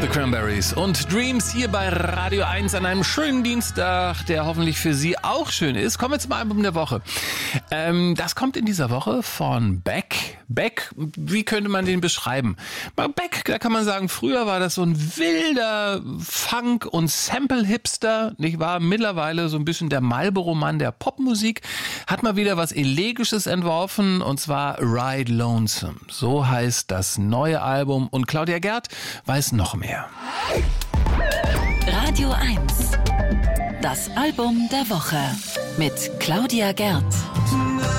Cranberries und Dreams hier bei Radio 1 an einem schönen Dienstag, der hoffentlich für Sie auch schön ist. Kommen wir zum Album der Woche. Das kommt in dieser Woche von Beck. Beck, wie könnte man den beschreiben? Bei Beck, da kann man sagen, früher war das so ein wilder Funk- und Sample-Hipster, nicht wahr? Mittlerweile so ein bisschen der Marlboro-Mann der Popmusik. Hat mal wieder was Elegisches entworfen, und zwar Ride Lonesome. So heißt das neue Album, und Claudia Gerd weiß noch mehr. Radio 1, das Album der Woche mit Claudia Gerd.